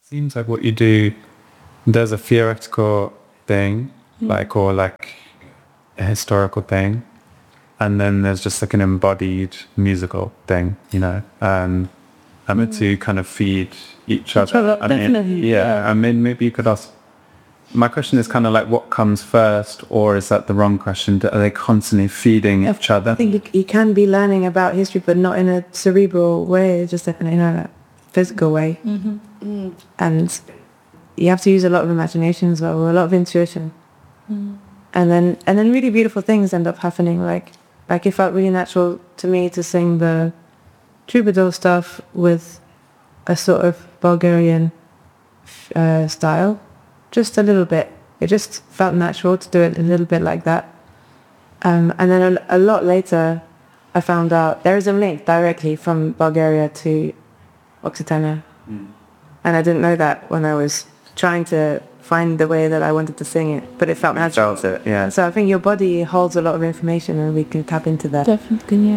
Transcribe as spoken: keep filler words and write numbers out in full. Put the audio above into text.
Seems like what you do, there's a theoretical thing, mm. like, or like a historical thing, and then there's just like an embodied musical thing, you know, and I'm meant to kind of feed each other. I mean, Definitely. yeah, I mean, maybe you could ask, my question is kind of like, what comes first, or is that the wrong question? Are they constantly feeding each other? I think you, you can be learning about history, but not in a cerebral way, just in a, in a physical way. Mm-hmm. Mm. And you have to use a lot of imagination as well, or a lot of intuition. Mm. And then and then really beautiful things end up happening. Like, like it felt really natural to me to sing the troubadour stuff with a sort of Bulgarian uh, style. Just a little bit. It just felt natural to do it a little bit like that. Um, and then a, a lot later, I found out there is a link directly from Bulgaria to Occitania. Mm. And I didn't know that when I was trying to find the way that I wanted to sing it, but it felt natural. It, yeah. So I think your body holds a lot of information and we can tap into that. Definitely, yeah.